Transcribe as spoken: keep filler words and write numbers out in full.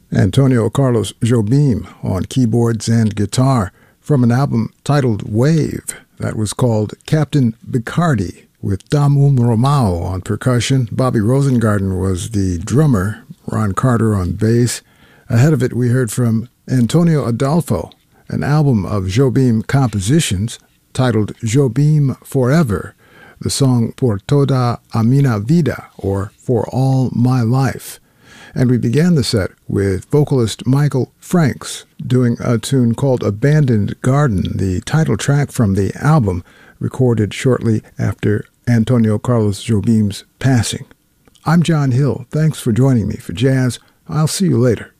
Antonio Carlos Jobim on keyboards and guitar from an album titled Wave that was called Captain Bicardi, with Damon Romao on percussion. Bobby Rosengarten was the drummer, Ron Carter on bass. Ahead of it, we heard from Antonio Adolfo, an album of Jobim compositions titled Jobim Forever, the song Por Toda a Mina Vida, or For All My Life. And we began the set with vocalist Michael Franks doing a tune called Abandoned Garden, the title track from the album, recorded shortly after Antonio Carlos Jobim's passing. I'm John Hill. Thanks for joining me for Jazz. I'll see you later.